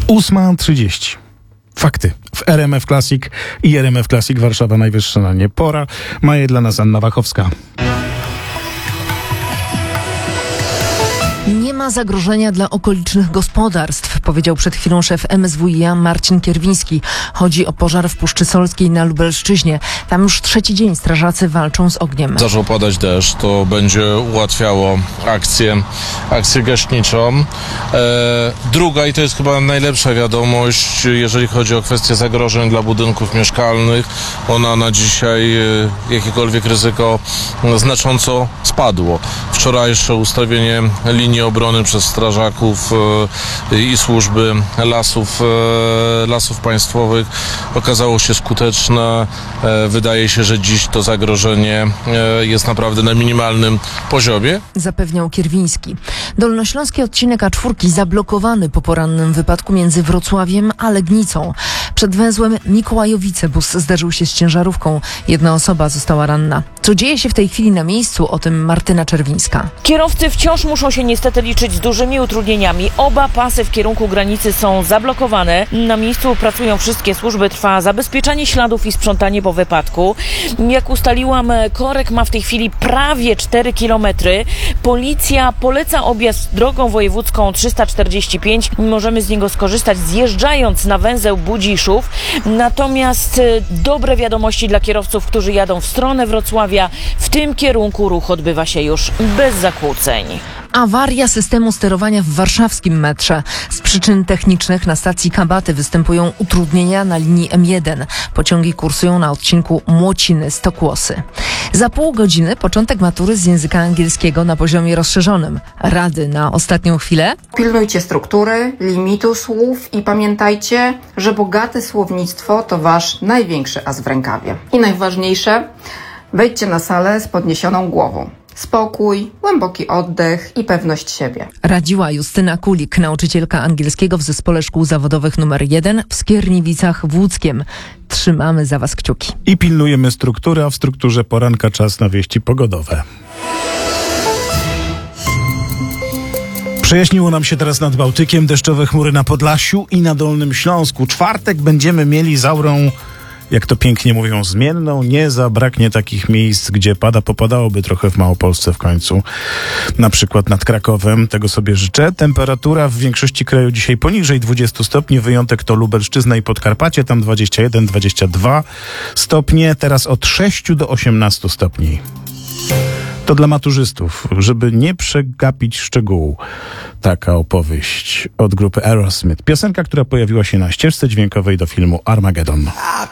8:30. Fakty w RMF Classic i RMF Classic Warszawa najwyższa na nie pora. Ma je dla nas Anna Wachowska. Nie ma zagrożenia dla okolicznych gospodarstw, powiedział przed chwilą szef MSWiA Marcin Kierwiński. Chodzi o pożar w Puszczy Solskiej na Lubelszczyźnie. Tam już trzeci dzień strażacy walczą z ogniem. Zaczął padać deszcz, to będzie ułatwiało akcję gaśniczą. Druga, i to jest chyba najlepsza wiadomość, jeżeli chodzi o kwestię zagrożeń dla budynków mieszkalnych, ona na dzisiaj, jakiekolwiek ryzyko, znacząco spadło. Wczorajsze ustawienie linii obrony przez strażaków i służby lasów państwowych okazało się skuteczne. Wydaje się, że dziś to zagrożenie jest naprawdę na minimalnym poziomie. Zapewniał Kierwiński. Dolnośląski odcinek A4 zablokowany po porannym wypadku między Wrocławiem a Legnicą. Przed węzłem Mikołajowice bus zderzył się z ciężarówką. Jedna osoba została ranna. Co dzieje się w tej chwili na miejscu? O tym Martyna Czerwińska. Kierowcy wciąż muszą się niestety liczyć z dużymi utrudnieniami. Oba pasy w kierunku granicy są zablokowane. Na miejscu pracują wszystkie służby. Trwa zabezpieczanie śladów i sprzątanie po wypadku. Jak ustaliłam, korek ma w tej chwili prawie 4 kilometry. Policja poleca objazd drogą wojewódzką 345. Możemy z niego skorzystać zjeżdżając na węzeł Budziszów. Natomiast dobre wiadomości dla kierowców, którzy jadą w stronę Wrocławia. W tym kierunku ruch odbywa się już bez zakłóceń. Awaria systemu sterowania w warszawskim metrze. Z przyczyn technicznych na stacji Kabaty występują utrudnienia na linii M1. Pociągi kursują na odcinku Młociny-Stokłosy. Za pół godziny początek matury z języka angielskiego na poziomie rozszerzonym. Rady na ostatnią chwilę? Pilnujcie struktury, limitu słów i pamiętajcie, że bogate słownictwo to wasz największy as w rękawie. I najważniejsze, wejdźcie na salę z podniesioną głową. Spokój, głęboki oddech i pewność siebie. Radziła Justyna Kulik, nauczycielka angielskiego w Zespole Szkół Zawodowych nr 1 w Skierniewicach w Łódzkiem. Trzymamy za was kciuki. I pilnujemy struktury, a w strukturze poranka czas na wieści pogodowe. Przejaśniło nam się teraz nad Bałtykiem, deszczowe chmury na Podlasiu i na Dolnym Śląsku. Czwartek będziemy mieli z aurą, jak to pięknie mówią, zmienną. Nie zabraknie takich miejsc, gdzie popadałoby trochę w Małopolsce w końcu. Na przykład nad Krakowem. Tego sobie życzę. Temperatura w większości kraju dzisiaj poniżej 20 stopni. Wyjątek to Lubelszczyzna i Podkarpacie. Tam 21-22 stopnie. Teraz od 6 do 18 stopni. To dla maturzystów, żeby nie przegapić szczegółu. Taka opowieść od grupy Aerosmith. Piosenka, która pojawiła się na ścieżce dźwiękowej do filmu Armageddon.